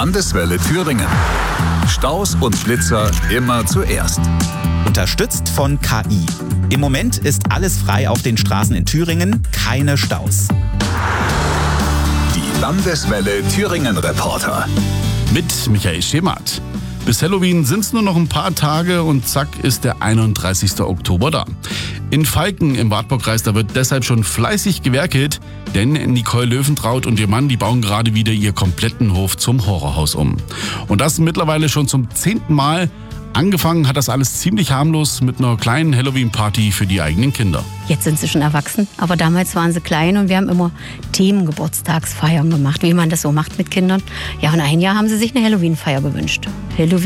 Landeswelle Thüringen. Staus und Schlitzer immer zuerst. Unterstützt von KI. Im Moment ist alles frei auf den Straßen in Thüringen, keine Staus. Die Landeswelle Thüringen Reporter. Mit Michael Schemath. Bis Halloween sind es nur noch ein paar Tage und zack ist der 31. Oktober da. In Falken im Wartburgkreis, da wird deshalb schon fleißig gewerkelt, denn Nicole Löwentraut und ihr Mann, die bauen gerade wieder ihr kompletten Hof zum Horrorhaus um. Und das mittlerweile schon zum 10. Mal. Angefangen hat das alles ziemlich harmlos mit einer kleinen Halloween-Party für die eigenen Kinder. Jetzt sind sie schon erwachsen, aber damals waren sie klein und wir haben immer Themengeburtstagsfeiern gemacht, wie man das so macht mit Kindern. Ja, und ein Jahr haben sie sich eine Halloween-Feier gewünscht.